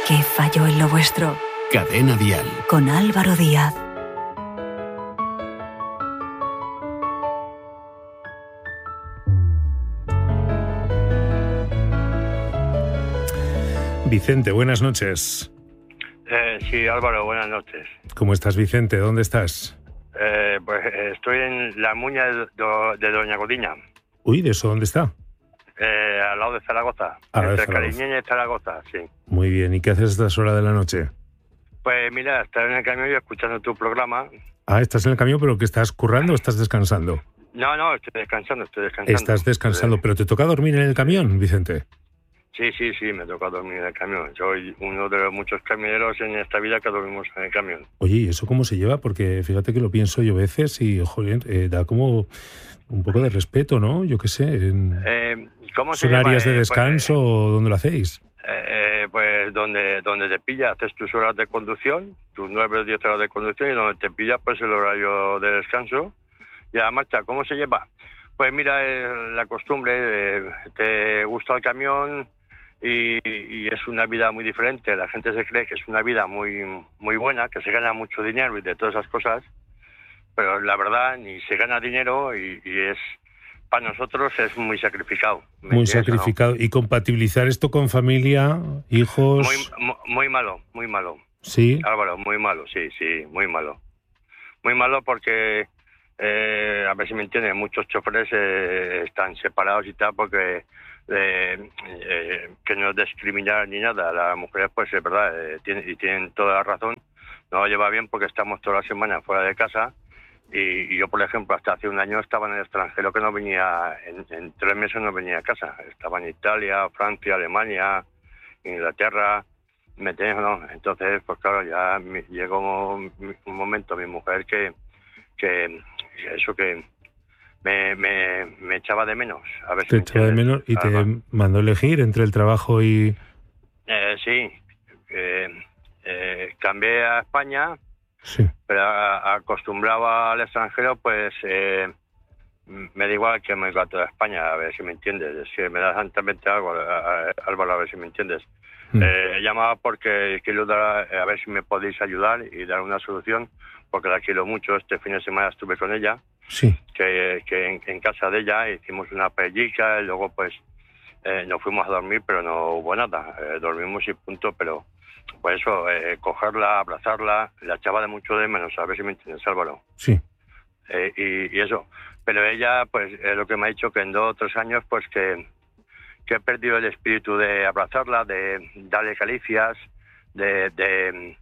¿Qué falló en lo vuestro? Cadena Dial. Con Álvaro Díaz. Vicente, buenas noches. Sí, Álvaro, buenas noches. ¿Cómo estás, Vicente? ¿Dónde estás? Pues estoy en la Muña de Doña Godiña. Uy, ¿de eso dónde está? Al lado de Zaragoza. Entre Cariñena y Zaragoza, sí. Muy bien. ¿Y qué haces a estas horas de la noche? Pues mira, estar en el camión y escuchando tu programa. Ah, ¿estás en el camión, pero que estás currando o estás descansando? No, estoy descansando. Estás descansando, pero ¿te toca dormir en el camión, Vicente? Sí, me toca dormir en el camión. Soy uno de los muchos camioneros en esta vida que dormimos en el camión. Oye, ¿y eso cómo se lleva? Porque fíjate que lo pienso yo a veces y, joder, da como un poco de respeto, ¿no? Yo qué sé. ¿Cómo se ¿Son llama? áreas de descanso o dónde lo hacéis? Pues donde te pilla, haces tus horas de conducción, tus 9 o 10 horas de conducción, y donde te pilla, pues el horario de descanso y a la marcha. ¿Cómo se lleva? Pues mira, la costumbre, te gusta el camión y es una vida muy diferente. La gente se cree que es una vida muy, muy buena, que se gana mucho dinero y de todas esas cosas, pero la verdad ni se gana dinero y es... Para nosotros es muy sacrificado. Muy sacrificado. ¿No? ¿Y compatibilizar esto con familia, hijos? Muy malo. ¿Sí? Álvaro, muy malo, sí, muy malo. Muy malo porque, a ver si me entiendes, muchos choferes están separados y tal porque que no es discriminar ni nada. Las mujeres, pues es verdad, tienen toda la razón. No lo lleva bien porque estamos toda la semana fuera de casa. Y yo, por ejemplo, hasta hace un año estaba en el extranjero, que no venía, en 3 meses no venía a casa. Estaba en Italia, Francia, Alemania, Inglaterra, ¿me entiendes, no? Entonces, pues claro, ya llegó un momento, mi mujer, que me echaba de menos. A ver te echaba de menos y te mandó elegir entre el trabajo y... Sí, cambié a España. Sí. Pero acostumbrado al extranjero, pues me da igual que me iba a toda España, a ver si me entiendes. Es que me da santamente algo, Álvaro, a ver si me entiendes. He llamado porque quiero dar, a ver si me podéis ayudar y dar una solución, porque la quiero mucho. Este fin de semana estuve con ella, sí. que en casa de ella hicimos una paellica y luego pues nos fuimos a dormir, pero no hubo nada. Dormimos y punto, pero... Pues eso, cogerla, abrazarla, la echaba de mucho de menos, a ver si me entiendes, Álvaro. Sí. Y eso. Pero ella, pues, lo que me ha dicho que en 2 o 3 años, pues que he perdido el espíritu de abrazarla, de darle caricias, del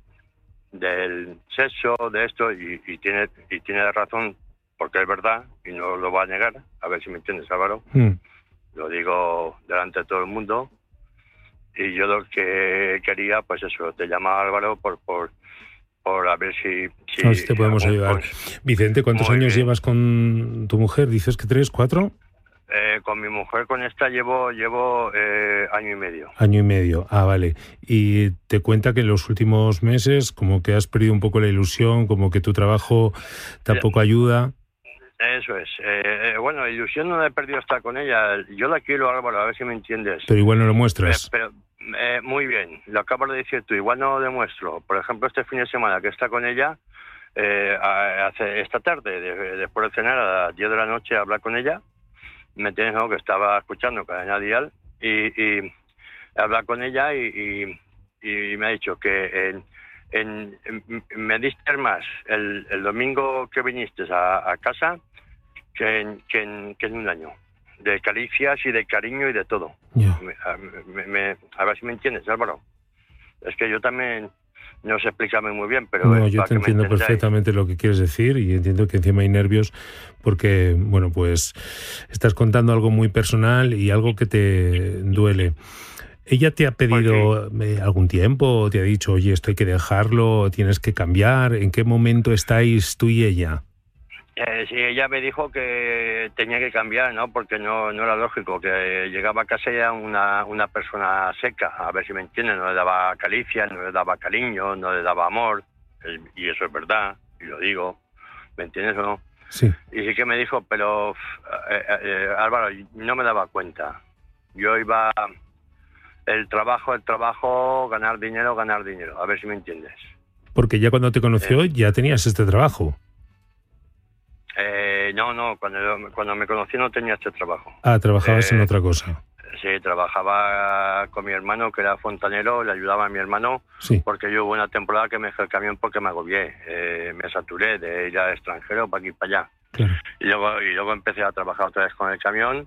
sexo, de esto, y tiene razón, porque es verdad, y no lo va a negar, a ver si me entiendes, Álvaro. Lo digo delante de todo el mundo. Y yo lo que quería, pues eso, te llamaba Álvaro por a ver si te podemos ayudar. Vicente, ¿cuántos años llevas con tu mujer? ¿Dices que 3, 4? Con mi mujer, con esta, llevo año y medio. Año y medio, vale. Y te cuenta que en los últimos meses como que has perdido un poco la ilusión, como que tu trabajo tampoco ayuda. Eso es. Bueno, ilusión no la he perdido estar con ella. Yo la quiero, Álvaro, a ver si me entiendes. Pero igual no lo muestras. Pero muy bien, lo acabas de decir tú, igual no lo demuestro. Por ejemplo, este fin de semana que está con ella, esta tarde, después de cenar a las 10 de la noche, a hablar con ella, me entiendes, ¿no? Que estaba escuchando Cadena Dial y hablar con ella y me ha dicho que me diste más el domingo que viniste a casa que en un año, de caricias y de cariño y de todo. Yeah. A ver si me entiendes, Álvaro. Es que yo también no sé explicarme muy bien, pero... No, yo te entiendo perfectamente lo que quieres decir y entiendo que encima hay nervios porque, bueno, pues estás contando algo muy personal y algo que te duele. ¿Ella te ha pedido algún tiempo? ¿Te ha dicho, oye, esto hay que dejarlo, tienes que cambiar? ¿En qué momento estáis tú y ella? Sí, ella me dijo que tenía que cambiar, ¿no? Porque no era lógico, que llegaba a casa ya una persona seca, a ver si me entiendes, no le daba caricias, no le daba cariño, no le daba amor, y eso es verdad, y lo digo, ¿me entiendes o no? Sí. Y sí que me dijo, pero Álvaro, no me daba cuenta. Yo iba el trabajo, ganar dinero, a ver si me entiendes. Porque ya cuando te conoció ya tenías este trabajo. No, cuando me conocí no tenía este trabajo. Ah, trabajabas en otra cosa. Sí, trabajaba con mi hermano, que era fontanero, le ayudaba a mi hermano, sí. Porque yo hubo una temporada que me dejé el camión porque me agobié, me saturé de ir al extranjero para aquí y para allá. Claro. Y luego empecé a trabajar otra vez con el camión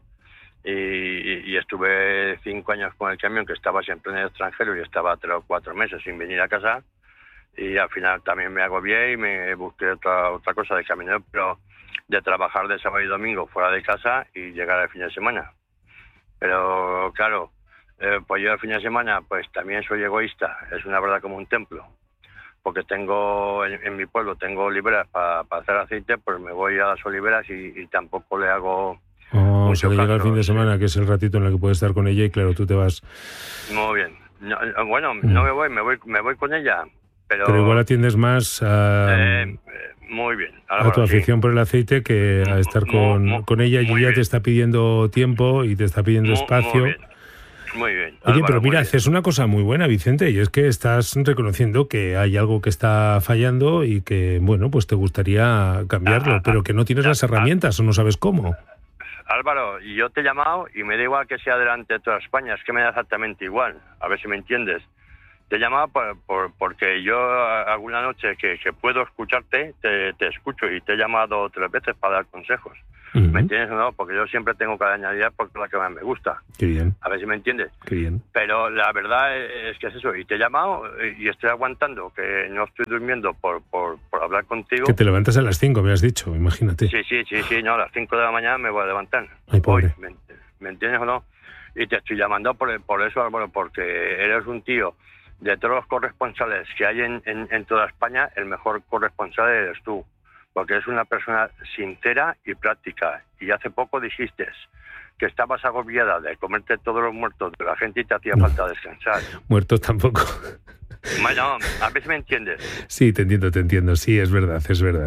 y estuve 5 años con el camión, que estaba siempre en el extranjero y estaba 3 o 4 meses sin venir a casa. Y al final también me agobié y me busqué otra cosa de camionero, pero de trabajar de sábado y domingo fuera de casa y llegar al fin de semana. Pero claro, pues yo el fin de semana pues también soy egoísta, es una verdad como un templo, porque tengo en mi pueblo tengo oliveras para hacer aceite, pues me voy a las oliveras y tampoco le hago o sea, que llega el fin de semana, que es el ratito en el que puedes estar con ella y claro, tú te vas. Muy bien. No me voy con ella, pero igual atiendes más a... muy bien. A tu afición por el aceite que a estar con ella, y ella te está pidiendo tiempo y te está pidiendo espacio. Muy bien. Oye, Álvaro, pero mira, haces una cosa muy buena, Vicente, y es que estás reconociendo que hay algo que está fallando y que, bueno, pues te gustaría cambiarlo, pero que no tienes las herramientas o no sabes cómo. Álvaro, yo te he llamado y me da igual que sea delante de toda España, es que me da exactamente igual, a ver si me entiendes. Te llamaba porque yo alguna noche que puedo escucharte, te escucho y te he llamado 3 veces para dar consejos. Uh-huh. ¿Me entiendes o no? Porque yo siempre tengo cada añadida porque es la que más me gusta. Qué bien. A ver si me entiendes. Qué bien. Pero la verdad es que es eso. Y te he llamado y estoy aguantando, que no estoy durmiendo por hablar contigo. Que te levantas a las 5, me has dicho, imagínate. Sí, no, a las 5 de la mañana me voy a levantar. Ay, pobre. Hoy, ¿me entiendes o no? Y te estoy llamando por eso, Álvaro, porque eres un tío. De todos los corresponsales que hay en toda España, el mejor corresponsal eres tú, porque eres una persona sincera y práctica. Y hace poco dijiste que estabas agobiada de comerte todos los muertos de la gente y te hacía falta descansar. Muertos tampoco. Bueno, a ver si me entiendes. Sí, te entiendo. Sí, es verdad.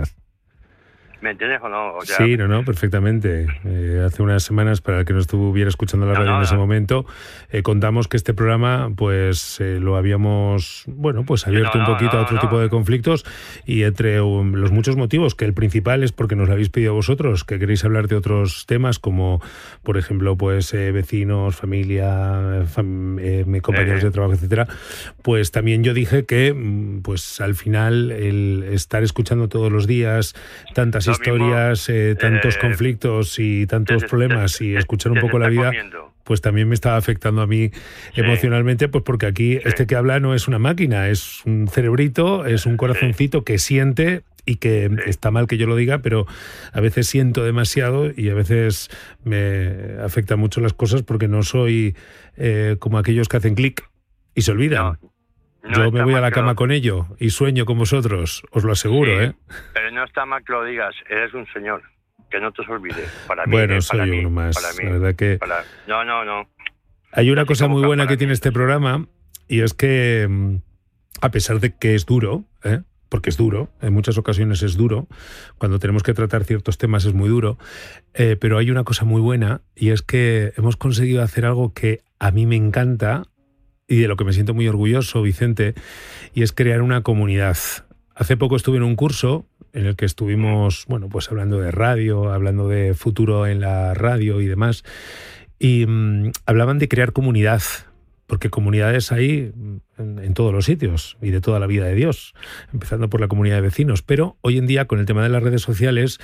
¿Me entiendes o no? O sea, sí, no, perfectamente. Hace unas semanas, para el que no estuviera escuchando la radio en ese momento, contamos que este programa, pues lo habíamos, pues abierto un poquito a otro tipo de conflictos, y entre los muchos motivos, que el principal es porque nos lo habéis pedido vosotros, que queréis hablar de otros temas, como, por ejemplo, pues vecinos, familia, compañeros de trabajo, etcétera. Pues también yo dije que, pues al final, el estar escuchando todos los días tantas historias, tantos conflictos y tantos problemas y escuchar un poco la vida, pues también me estaba afectando a mí emocionalmente, pues porque aquí este que habla no es una máquina, es un cerebrito, es un corazoncito que siente, y que está mal que yo lo diga, pero a veces siento demasiado y a veces me afectan mucho las cosas porque no soy como aquellos que hacen clic y se olvidan. Yo me voy a la cama con ello y sueño con vosotros, os lo aseguro, Pero no está mal que lo digas, eres un señor, que no te os olvide. Para mí, bueno, soy uno más, para mí, la verdad que... No. Hay una cosa muy buena que tiene este programa, y es que, a pesar de que es duro, porque es duro, en muchas ocasiones es duro, cuando tenemos que tratar ciertos temas es muy duro, pero hay una cosa muy buena, y es que hemos conseguido hacer algo que a mí me encanta, y de lo que me siento muy orgulloso, Vicente, y es crear una comunidad. Hace poco estuve en un curso en el que estuvimos, pues hablando de radio, hablando de futuro en la radio y demás, y hablaban de crear comunidad, porque comunidades hay en todos los sitios y de toda la vida de Dios, empezando por la comunidad de vecinos. Pero hoy en día, con el tema de las redes sociales,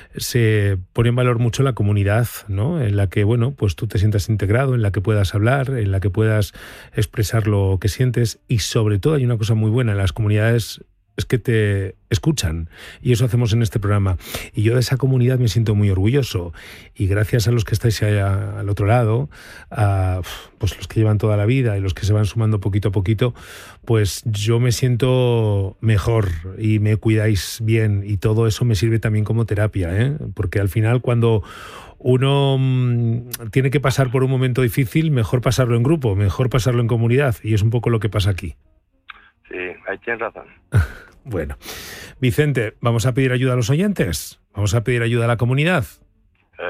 se pone en valor mucho la comunidad, ¿no? En la que, pues tú te sientas integrado, en la que puedas hablar, en la que puedas expresar lo que sientes, y sobre todo hay una cosa muy buena en las comunidades, es que te escuchan, y eso hacemos en este programa, y yo de esa comunidad me siento muy orgulloso, y gracias a los que estáis allá al otro lado, a pues los que llevan toda la vida y los que se van sumando poquito a poquito, pues yo me siento mejor y me cuidáis bien, y todo eso me sirve también como terapia, porque al final, cuando uno tiene que pasar por un momento difícil, mejor pasarlo en grupo, mejor pasarlo en comunidad, y es un poco lo que pasa aquí. Sí, ahí tienes razón. Bueno, Vicente, ¿vamos a pedir ayuda a los oyentes? ¿Vamos a pedir ayuda a la comunidad?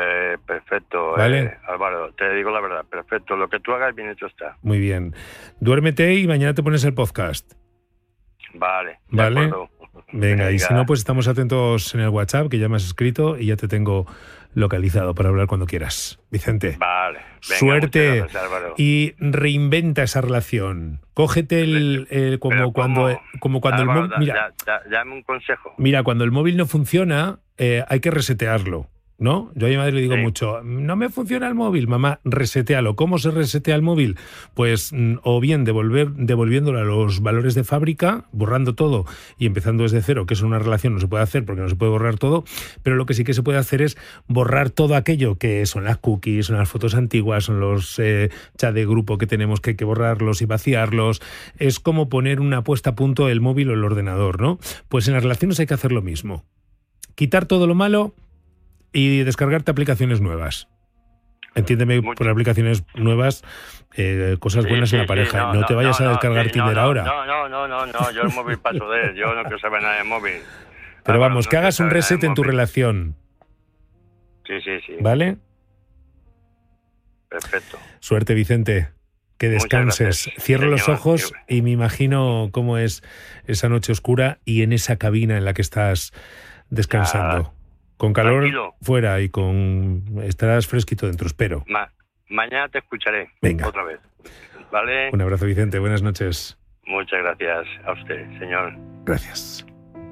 Perfecto, ¿vale? Álvaro, te digo la verdad, perfecto. Lo que tú hagas, bien hecho está. Muy bien. Duérmete y mañana te pones el podcast. Vale. ¿Vale? Venga, y si no, pues estamos atentos en el WhatsApp, que ya me has escrito y ya te tengo localizado para hablar cuando quieras. Vicente. Vale. Venga, suerte, gracias, Álvaro. y reinventa esa relación. Cógete como cuando Álvaro, el móvil. Mira, dame un consejo. mira, cuando el móvil no funciona, hay que resetearlo, ¿no? Yo a mi madre le digo mucho, no me funciona el móvil, mamá, resetealo. ¿Cómo se resetea el móvil? Pues o bien devolviéndolo a los valores de fábrica, borrando todo y empezando desde cero, que es una relación, no se puede hacer porque no se puede borrar todo, pero lo que sí que se puede hacer es borrar todo aquello que son las cookies, son las fotos antiguas, son los chats de grupo que tenemos que hay que borrarlos y vaciarlos. Es como poner una puesta a punto el móvil o el ordenador, ¿no? Pues en las relaciones hay que hacer lo mismo. Quitar todo lo malo y descargarte aplicaciones nuevas. Entiéndeme por aplicaciones nuevas, cosas buenas en la pareja. No te vayas a descargar Tinder ahora. No, yo el móvil paso de él, yo no quiero saber nada de móvil. Pero vamos, que hagas un reset en tu relación. Sí. ¿Vale? Perfecto. Suerte, Vicente. Que descanses. Cierro los ojos y me imagino cómo es esa noche oscura y en esa cabina en la que estás descansando. Con calor tranquilo fuera y estarás fresquito dentro, espero. Mañana te escucharé. Venga. Otra vez. ¿Vale? Un abrazo, Vicente. Buenas noches. Muchas gracias a usted, señor. Gracias.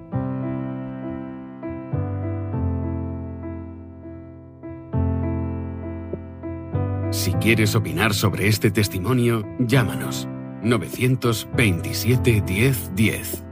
Si quieres opinar sobre este testimonio, llámanos. 927 10 10.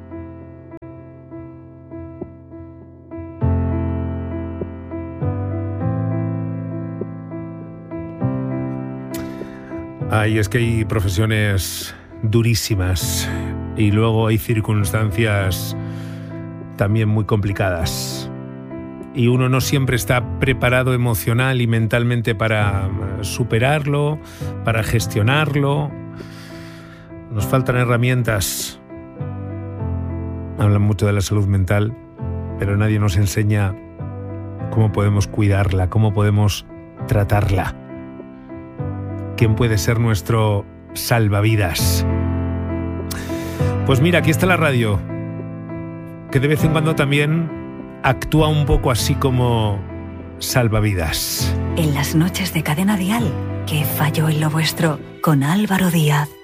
Es que hay profesiones durísimas y luego hay circunstancias también muy complicadas. Y uno no siempre está preparado emocional y mentalmente para superarlo, para gestionarlo. Nos faltan herramientas. Hablan mucho de la salud mental, pero nadie nos enseña cómo podemos cuidarla, cómo podemos tratarla. ¿Quién puede ser nuestro salvavidas? Pues mira, aquí está la radio, que de vez en cuando también actúa un poco así como salvavidas. En las noches de Cadena Dial, ¿qué falló en lo vuestro? Con Álvaro Díaz.